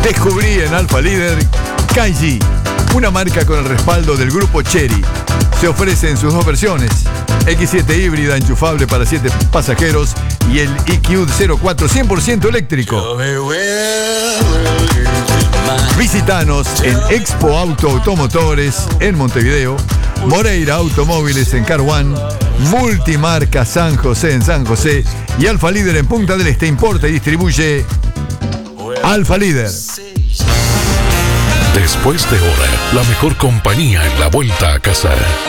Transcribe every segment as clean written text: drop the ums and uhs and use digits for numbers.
Descubrí en Alfa Líder Kaiji, una marca con el respaldo del grupo Chery. Se ofrece en sus dos versiones, X7 híbrida enchufable para 7 pasajeros y el EQ04 100% eléctrico. Visítanos en Expo Auto Automotores en Montevideo, Moreira Automóviles en Car One, Multimarca San José en San José y Alfa Líder en Punta del Este. Importa y distribuye Alfa Líder. Después de hora, la mejor compañía en la vuelta a casa.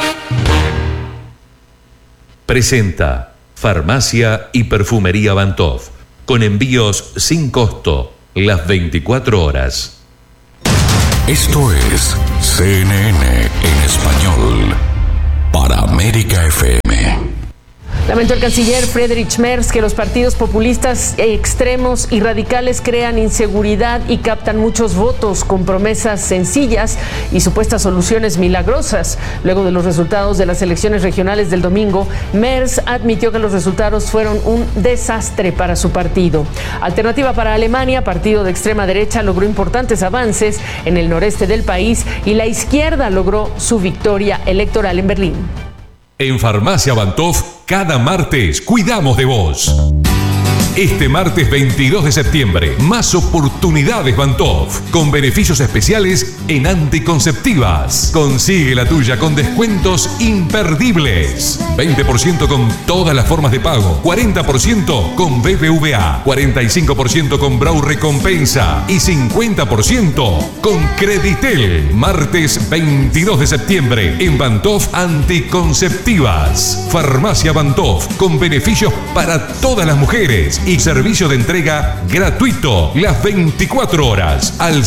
Presenta Farmacia y Perfumería Bantov, con envíos sin costo, las 24 horas. Esto es CNN en español para América FM. Lamentó el canciller Friedrich Merz que los partidos populistas extremos y radicales crean inseguridad y captan muchos votos con promesas sencillas y supuestas soluciones milagrosas. Luego de los resultados de las elecciones regionales del domingo, Merz admitió que los resultados fueron un desastre para su partido. Alternativa para Alemania, partido de extrema derecha, logró importantes avances en el noreste del país y la izquierda logró su victoria electoral en Berlín. En Farmacia Bantov, cada martes cuidamos de vos. Este martes 22 de septiembre, más oportunidades Bantov, con beneficios especiales en anticonceptivas. Consigue la tuya con descuentos imperdibles. 20% con todas las formas de pago, 40% con BBVA, 45% con Brau Recompensa y 50% con Creditel. Martes 22 de septiembre, en Bantov Anticonceptivas. Farmacia Bantov, con beneficios para todas las mujeres y servicio de entrega gratuito las 24 horas al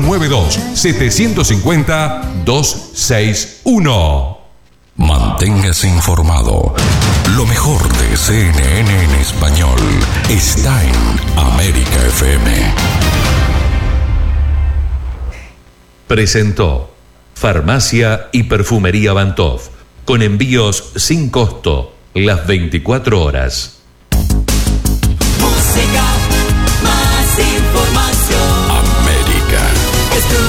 092-750-261. Manténgase informado. Lo mejor de CNN en español está en América FM. Presentó Farmacia y Perfumería Bantov, con envíos sin costo las 24 horas. Música, más información. América Es tu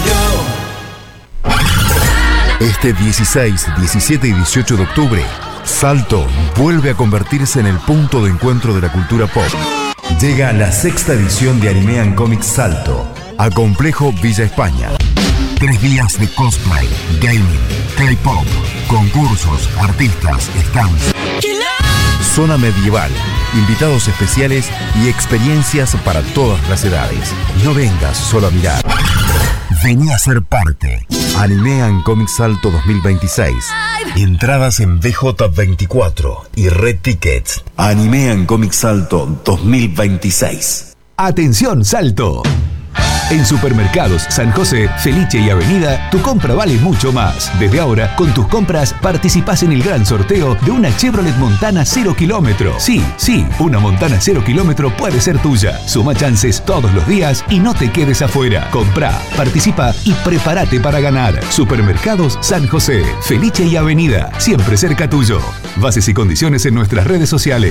radio. Este 16, 17 y 18 de octubre, Salto vuelve a convertirse en el punto de encuentro de la cultura pop. Llega la sexta edición de Anime and Comics Salto a Complejo Villa España. 3 días de cosplay, gaming, K-pop, concursos, artistas, stands, zona medieval, invitados especiales y experiencias para todas las edades. No vengas solo a mirar. Vení a ser parte. Anime and Comics Salto 2026. Entradas en BJ24 y Red Tickets. Anime and Comics Salto 2026. ¡Atención, Salto! En Supermercados San José, Felice y Avenida, tu compra vale mucho más. Desde ahora, con tus compras, participás en el gran sorteo de una Chevrolet Montana 0 kilómetro. Sí, una Montana 0 kilómetro puede ser tuya. Suma chances todos los días y no te quedes afuera. Comprá, participa y prepárate para ganar. Supermercados San José, Felice y Avenida, siempre cerca tuyo. Bases y condiciones en nuestras redes sociales.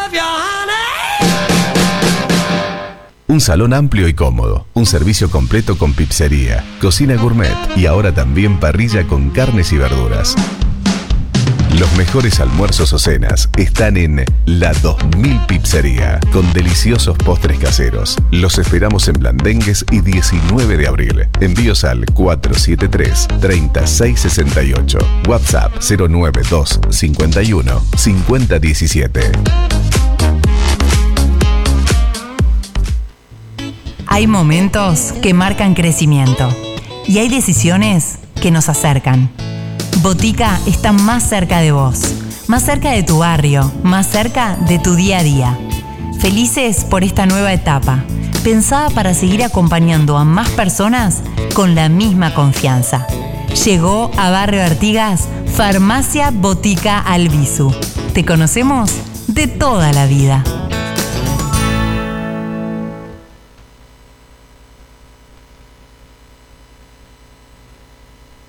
Un salón amplio y cómodo, un servicio completo con pizzería, cocina gourmet y ahora también parrilla con carnes y verduras. Los mejores almuerzos o cenas están en La 2000 Pizzería, con deliciosos postres caseros. Los esperamos en Blandengues y 19 de abril. Envíos al 473-3668. WhatsApp 092 51 5017. Hay momentos que marcan crecimiento y hay decisiones que nos acercan. Botica está más cerca de vos, más cerca de tu barrio, más cerca de tu día a día. Felices por esta nueva etapa, pensada para seguir acompañando a más personas con la misma confianza. Llegó a Barrio Artigas Farmacia Botica Albizu. Te conocemos de toda la vida.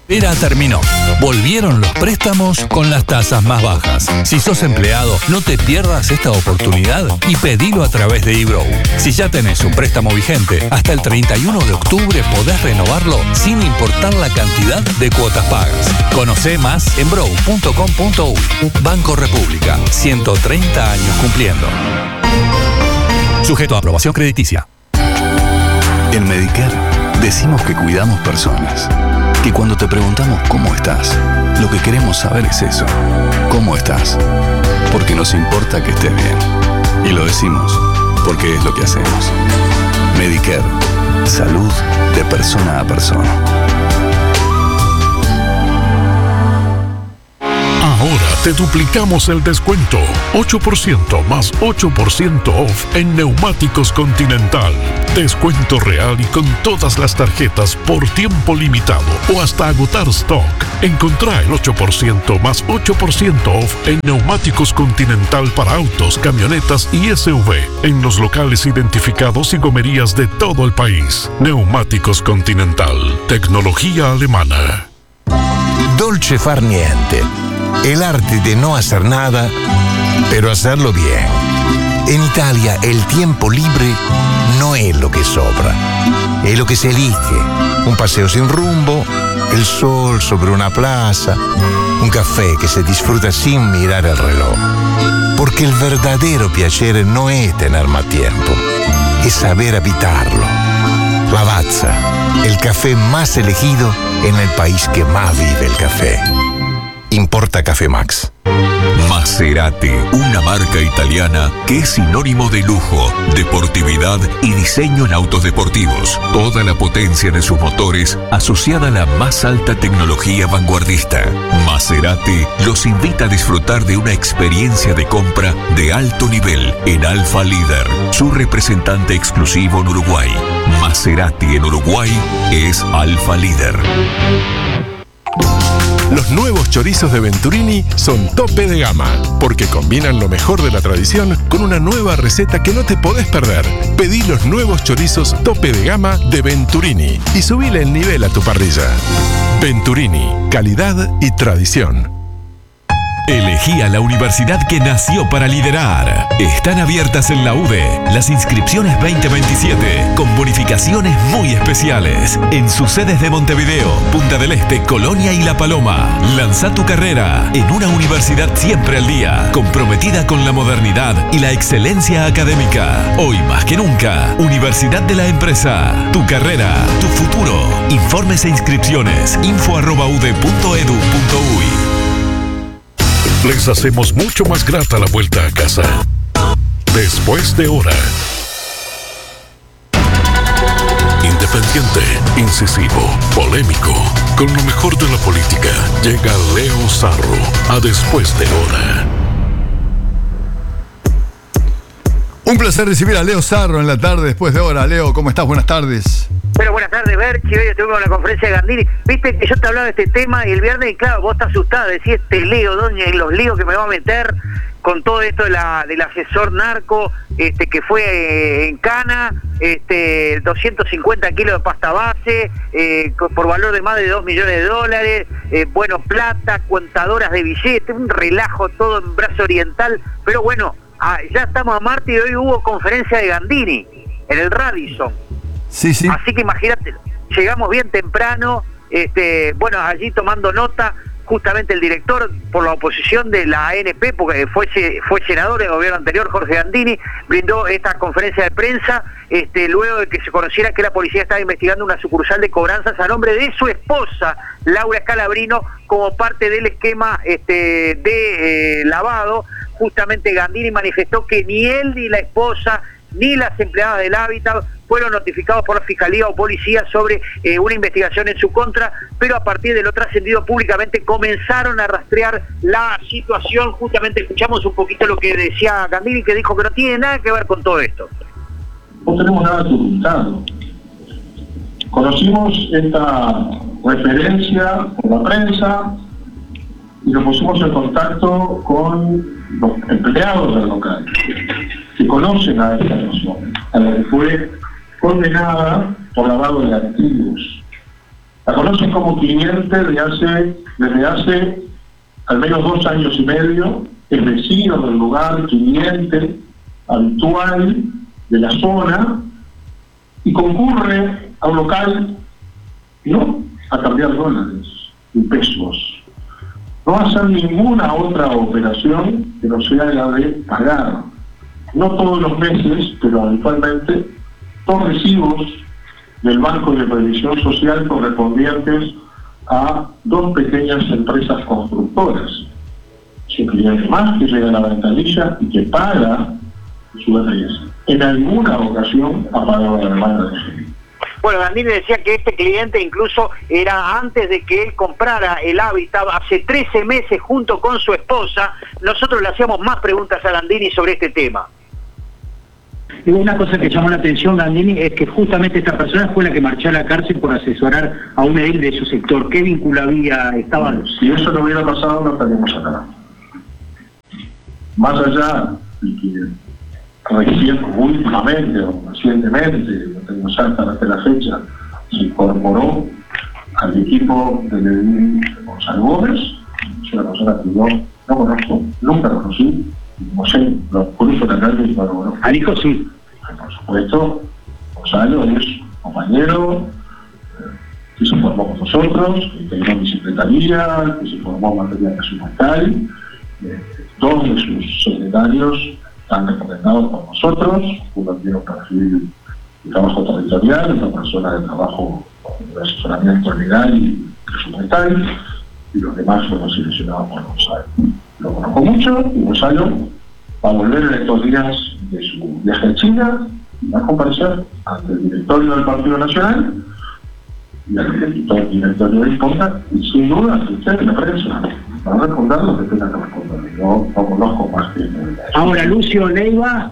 Era terminó. Volvieron los préstamos con las tasas más bajas. Si sos empleado, no te pierdas esta oportunidad y pedilo a través de eBrow. Si ya tenés un préstamo vigente, hasta el 31 de octubre podés renovarlo sin importar la cantidad de cuotas pagas. Conocé más en brow.com.uy. Banco República, 130 años cumpliendo. Sujeto a aprobación crediticia. En Medicare decimos que cuidamos personas. Que cuando te preguntamos cómo estás, lo que queremos saber es eso. ¿Cómo estás? Porque nos importa que estés bien. Y lo decimos porque es lo que hacemos. Medicare. Salud de persona a persona. Ahora te duplicamos el descuento. 8% más 8% off en Neumáticos Continental. Descuento real y con todas las tarjetas por tiempo limitado o hasta agotar stock. Encontrá el 8% más 8% off en Neumáticos Continental para autos, camionetas y SUV en los locales identificados y gomerías de todo el país. Neumáticos Continental. Tecnología alemana. Dolce far niente. El arte de no hacer nada, pero hacerlo bien. En Italia, el tiempo libre no es lo que sobra, es lo que se elige. Un paseo sin rumbo, el sol sobre una plaza, un café que se disfruta sin mirar el reloj. Porque el verdadero piacere no es tener más tiempo, es saber habitarlo. Lavazza, el café más elegido en el país que más vive el café. Importa Café Max. Maserati, una marca italiana que es sinónimo de lujo, deportividad y diseño en autos deportivos. Toda la potencia de sus motores asociada a la más alta tecnología vanguardista. Maserati los invita a disfrutar de una experiencia de compra de alto nivel en Alfa Líder, su representante exclusivo en Uruguay. Maserati en Uruguay es Alfa Líder. Los nuevos chorizos de Venturini son tope de gama, porque combinan lo mejor de la tradición con una nueva receta que no te podés perder. Pedí los nuevos chorizos tope de gama de Venturini y subile el nivel a tu parrilla. Venturini, calidad y tradición. Elegí a la universidad que nació para liderar. Están abiertas en la UDE las inscripciones 2027 con bonificaciones muy especiales en sus sedes de Montevideo, Punta del Este, Colonia y La Paloma. Lanza tu carrera en una universidad siempre al día, comprometida con la modernidad y la excelencia académica. Hoy más que nunca, Universidad de la Empresa. Tu carrera, tu futuro. Informes e inscripciones info@ude.edu.uy. Les hacemos mucho más grata la vuelta a casa. Después de hora. Independiente, incisivo, polémico. Con lo mejor de la política, llega Leo Sarro a Después de hora. Un placer recibir a Leo Sarro en la tarde Después de hora. Leo, ¿cómo estás? Buenas tardes. Bueno, buenas tardes, Berchi. Hoy estuvimos en la conferencia de Gandini. Viste que yo te hablaba de este tema y el viernes, y claro, vos estás asustada. Decís, Leo, doña, y los líos que me va a meter con todo esto del asesor narco, que fue en Cana, 250 kilos de pasta base, por valor de más de $2 millones, bueno, plata, contadoras de billetes, un relajo todo en Brazo Oriental. Pero bueno, ya estamos a martes y hoy hubo conferencia de Gandini en el Radisson. Sí, sí. Así que imagínate, llegamos bien temprano, bueno, allí tomando nota, justamente el director por la oposición de la ANP, porque fue senador del gobierno anterior, Jorge Gandini, brindó esta conferencia de prensa, luego de que se conociera que la policía estaba investigando una sucursal de cobranzas a nombre de su esposa, Laura Scalabrino, como parte del esquema de lavado. Justamente Gandini manifestó que ni él ni la esposa ni las empleadas del Hábitat fueron notificados por la Fiscalía o Policía sobre una investigación en su contra, pero a partir de lo trascendido públicamente comenzaron a rastrear la situación. Justamente escuchamos un poquito lo que decía Gandini, que dijo que no tiene nada que ver con todo esto. No tenemos nada documentado. Conocimos esta referencia con la prensa y nos pusimos en contacto con los empleados del local que conocen a esta persona, a la que fue condenada por lavado de activos. La conocen como cliente desde hace al menos 2 años y medio, es vecino del lugar, cliente habitual de la zona, y concurre a un local no a cambiar dólares y pesos, no a hacer ninguna otra operación que no sea la de pagar, no todos los meses, pero habitualmente, los recibos del Banco de Previsión Social correspondientes a 2 pequeñas empresas constructoras. Es un cliente más que llega a la ventanilla y que paga su RS. En alguna ocasión ha pagado la demanda de GEMI. Bueno, Gandini decía que este cliente incluso era antes de que él comprara el hábitat, hace 13 meses junto con su esposa. Nosotros le hacíamos más preguntas a Gandini sobre este tema. Y una cosa que llamó la atención, Gandini, es que justamente esta persona fue la que marchó a la cárcel por asesorar a un edil de su sector. ¿Qué vínculo había? Estaban... Si eso no hubiera pasado, no estaríamos acá. Más allá de que últimamente o recientemente, no tengo exacta hasta la fecha, se incorporó al equipo del edil Gonzalo Gómez, es una persona que yo no conozco, nunca conocí, no sé, lo cruzo la calle y no lo conozco. Al hijo sí. Por supuesto, Gonzalo es compañero que se formó con nosotros, que integró mi secretaría, que se formó en materia nacional. Todos de sus secretarios están recomendados por nosotros. Uno tiene un perfil de trabajo territorial, otra persona de trabajo de asesoramiento legal y presupuestario, y los demás fueron seleccionados por Gonzalo. Lo conozco mucho y Gonzalo va a volver en estos días de su viaje a China y va a comparecer ante el directorio del Partido Nacional y al directorio de Isponta, y sin duda que usted en la prensa va a responder lo que tenga que responder. No conozco más que... Ahora, Lucio Leiva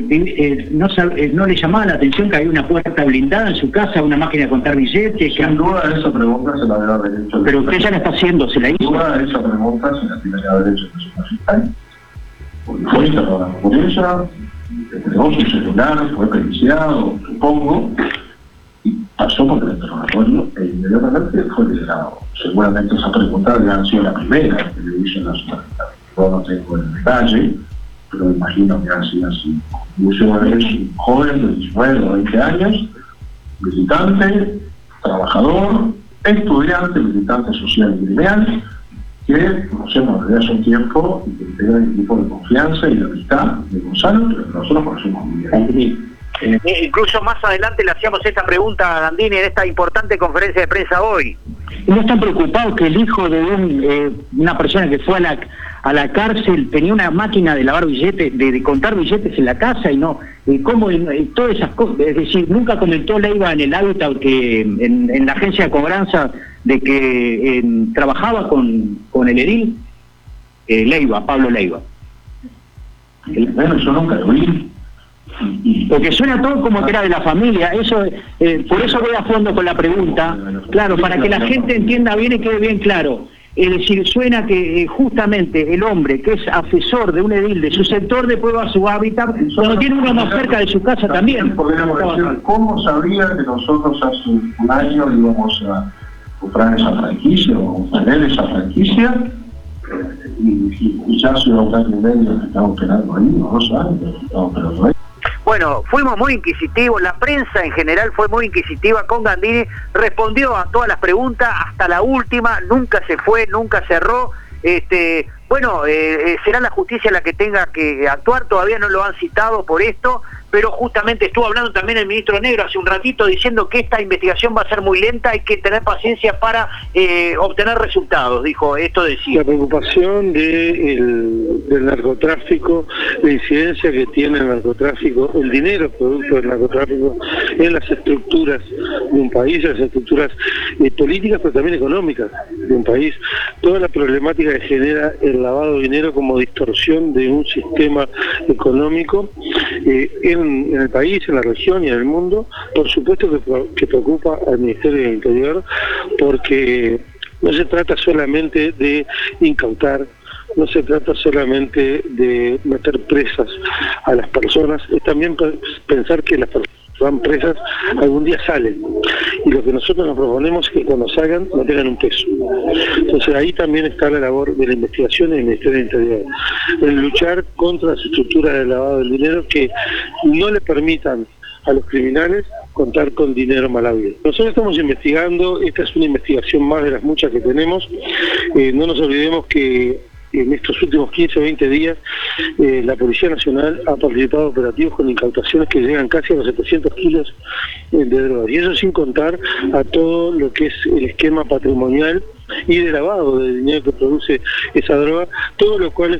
no le llamaba la atención que había una puerta blindada en su casa, una máquina de contar billetes. Sin duda esa pregunta se la debe haber hecho. Pero usted ya la está haciendo, ¿se la hizo? Sin duda esa pregunta se la tiene que haber hecho el fiscal. Porque fue interrogada por ella, entregó su celular, fue periciado, supongo, y pasó por el interrogatorio e inmediatamente fue liberado. Seguramente esa pregunta debe haber sido la primera que le hizo en la supermercado. Yo no tengo el detalle, pero imagino que ha sido así. Lucio es un joven de 19 o 20 años, militante, trabajador, estudiante, militante social y gremial, que conocemos desde hace un tiempo y que integra el equipo de confianza y de amistad de Gonzalo, pero que nosotros conocemos muy bien. Incluso más adelante le hacíamos esta pregunta a Gandini en esta importante conferencia de prensa hoy. ¿No están preocupados que el hijo de una persona que fue a la cárcel tenía una máquina de lavar billetes, de contar billetes en la casa y no, cómo todas esas cosas? Es decir, nunca comentó Leiva en el hábitat que en la agencia de cobranza de que trabajaba con el edil Leiva, Pablo Leiva. Bueno, yo nunca lo vi. Porque suena todo como que era de la familia, eso por eso voy a fondo con la pregunta, claro, para que la gente entienda bien y quede bien claro. Es decir, suena que justamente el hombre que es asesor de un edil de su sector después va a su hábitat, cuando tiene uno más cerca de su casa también. Podríamos decir, ¿cómo sabría que nosotros hace un año íbamos a comprar esa franquicia o tener esa franquicia? Y ya hace un año y medio que estamos operando ahí, o 2 años que estamos operando ahí. Bueno, fuimos muy inquisitivos, la prensa en general fue muy inquisitiva con Gandini, respondió a todas las preguntas, hasta la última, nunca se fue, nunca cerró. Será la justicia la que tenga que actuar, todavía no lo han citado por esto, pero justamente estuvo hablando también el ministro Negro hace un ratito diciendo que esta investigación va a ser muy lenta, hay que tener paciencia para obtener resultados, dijo, esto decía. La preocupación del narcotráfico, la incidencia que tiene el narcotráfico, el dinero producto del narcotráfico en las estructuras de un país, en las estructuras políticas, pero también económicas de un país, toda la problemática que genera el lavado de dinero como distorsión de un sistema económico en el país, en la región y en el mundo, por supuesto que preocupa al Ministerio del Interior, porque no se trata solamente de incautar, no se trata solamente de meter presas a las personas, es también pensar que las personas van presas algún día salen, y lo que nosotros nos proponemos es que cuando salgan no tengan un peso. Entonces ahí también está la labor de la investigación del Ministerio del Interior, en luchar contra las estructuras de lavado del dinero que no le permitan a los criminales contar con dinero mal habido. Nosotros estamos investigando, esta es una investigación más de las muchas que tenemos. No nos olvidemos que en estos últimos 15 o 20 días la Policía Nacional ha participado en operativos con incautaciones que llegan casi a los 700 kilos de drogas, y eso sin contar a todo lo que es el esquema patrimonial y de lavado de dinero que produce esa droga, todo lo cual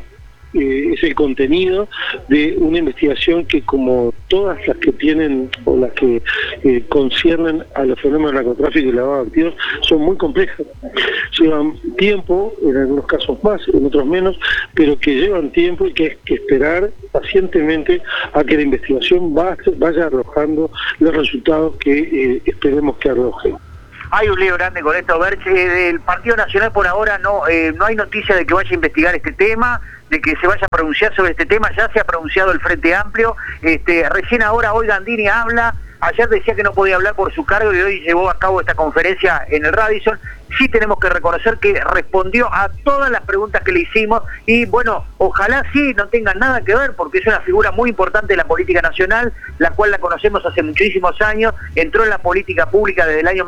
es el contenido de una investigación que, como todas las que tienen o las que conciernen a los fenómenos del narcotráfico y lavado de activos, son muy complejas. Llevan tiempo, en algunos casos más, en otros menos, pero que llevan tiempo y que hay que esperar pacientemente a que la investigación vaya arrojando los resultados que esperemos que arrojen. Hay un lío grande con esto, Berch. Del Partido Nacional por ahora no hay noticia de que vaya a investigar este tema, de que se vaya a pronunciar sobre este tema. Ya se ha pronunciado el Frente Amplio. Recién ahora hoy Gandini habla. Ayer decía que no podía hablar por su cargo y hoy llevó a cabo esta conferencia en el Radisson. Sí tenemos que reconocer que respondió a todas las preguntas que le hicimos y bueno, ojalá sí no tengan nada que ver, porque es una figura muy importante de la política nacional, la cual la conocemos hace muchísimos años, entró en la política pública desde el año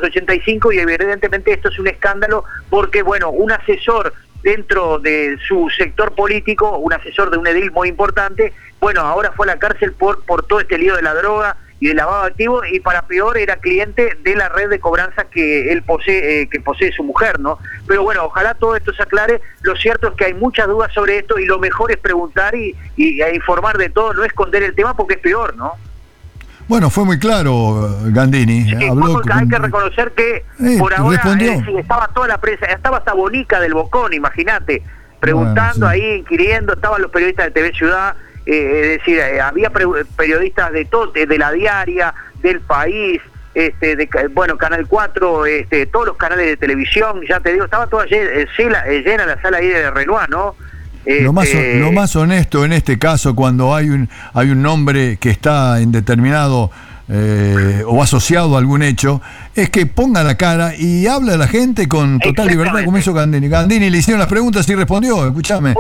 1985 y evidentemente esto es un escándalo porque bueno, un asesor dentro de su sector político, un asesor de un edil muy importante, bueno, ahora fue a la cárcel por todo este lío de la droga y de lavado de activos, y para peor era cliente de la red de cobranzas que él posee, que posee su mujer, ¿no? Pero bueno, ojalá todo esto se aclare. Lo cierto es que hay muchas dudas sobre esto y lo mejor es preguntar y informar de todo, no esconder el tema porque es peor, ¿no? Bueno, fue muy claro Gandini. Sí, habló hay que reconocer que por ahora estaba toda la prensa, estaba hasta Bonica del Bocón, imagínate, preguntando bueno, sí. ahí, inquiriendo, estaban los periodistas de TV Ciudad. Es decir, había periodistas de todo, de La Diaria, del País, bueno, Canal 4, todos los canales de televisión, ya te digo, estaba toda llena la sala ahí de Renoir, ¿no? Lo más honesto en este caso, cuando hay un nombre que está en determinado o asociado a algún hecho, es que ponga la cara y habla a la gente con total libertad, como hizo Gandini. Gandini le hicieron las preguntas y respondió, escúchame,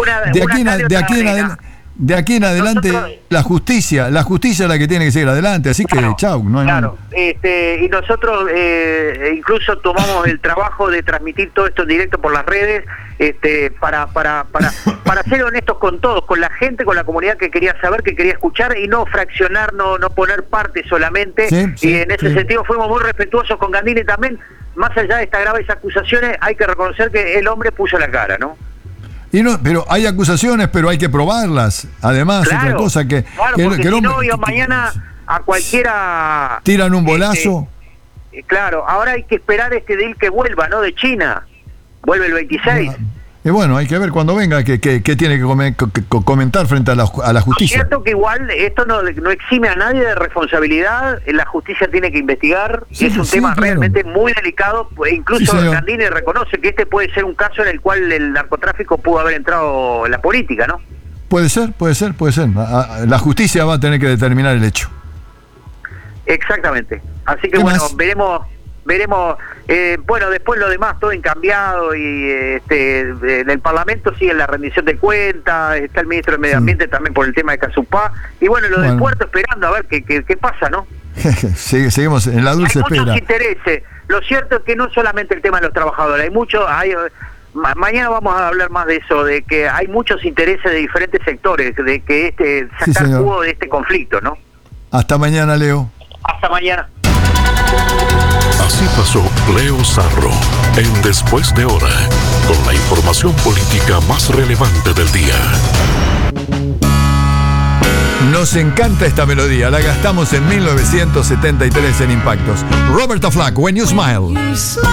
de aquí en adelante nosotros, la justicia es la que tiene que seguir adelante, así que chau, no hay nada. Y nosotros incluso tomamos el trabajo de transmitir todo esto en directo por las redes, para ser honestos con todos, con la gente, con la comunidad que quería saber, que quería escuchar y no fraccionar, no poner parte solamente. Y en ese sentido fuimos muy respetuosos con Gandini también. Más allá de estas graves acusaciones, hay que reconocer que el hombre puso la cara, ¿no? Y no, pero hay acusaciones, pero hay que probarlas. Además, otra cosa que porque si no, mañana a cualquiera tiran un bolazo. Claro, ahora hay que esperar deal que vuelva, ¿no? De China. Vuelve el 26. Y bueno, hay que ver cuando venga qué tiene que comentar frente a la justicia. Es cierto que igual esto no exime a nadie de responsabilidad, la justicia tiene que investigar, es un tema realmente muy delicado, incluso Gandini reconoce que este puede ser un caso en el cual el narcotráfico pudo haber entrado en la política, ¿no? Puede ser. La justicia va a tener que determinar el hecho. Exactamente. Así que bueno, veremos. Bueno, después lo demás todo encambiado y en el Parlamento sigue la rendición de cuentas, está el ministro de Medio Ambiente también por el tema de Casupá, y bueno, lo del puerto esperando a ver qué pasa, ¿no? Seguimos en la dulce espera. Hay muchos intereses. Lo cierto es que no solamente el tema de los trabajadores, mañana vamos a hablar más de eso, de que hay muchos intereses de diferentes sectores, de que sacar jugo de este conflicto, ¿no? Hasta mañana, Leo. Hasta mañana. Así pasó Leo Sarro en Después de Hora, con la información política más relevante del día. Nos encanta esta melodía, la gastamos en 1973 en Impactos. Roberta Flack, When You Smile.